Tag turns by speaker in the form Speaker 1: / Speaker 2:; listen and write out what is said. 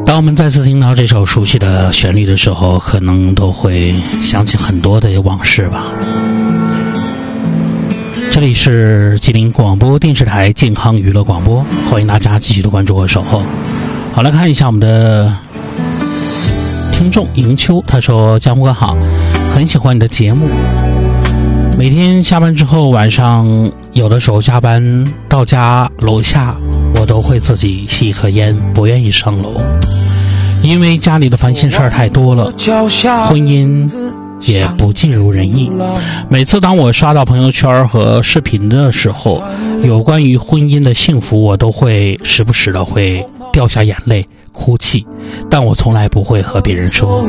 Speaker 1: 当我们再次听到这首熟悉的旋律的时候，可能都会想起很多的往事吧。这里是吉林广播电视台健康娱乐广播，欢迎大家继续的关注和守候。好，来看一下我们的听众迎秋，他说：江湖哥好，很喜欢你的节目，每天下班之后晚上有的时候加班到家楼下，我都会自己吸一颗烟，不愿意上楼，因为家里的烦心事儿太多了，婚姻也不尽如人意。每次当我刷到朋友圈和视频的时候，有关于婚姻的幸福，我都会时不时的会掉下眼泪哭泣，但我从来不会和别人说。